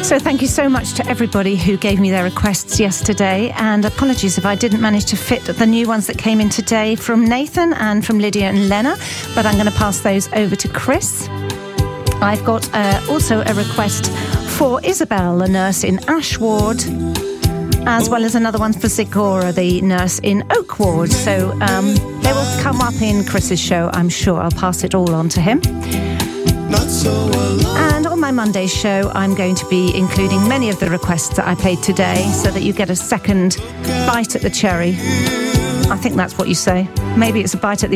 So thank you so much to everybody who gave me their requests yesterday, and apologies if I didn't manage to fit the new ones that came in today from Nathan and from Lydia and Lena, but I'm going to pass those over to Chris. I've got also a request for Isabel, the nurse in Ash Ward, as well as another one for Zigora, the nurse in Oak Ward. So they will come up in Chris's show, I'm sure. I'll pass it all on to him. And on my Monday show, I'm going to be including many of the requests that I played today so that you get a second bite at the cherry. I think that's what you say. Maybe it's a bite at the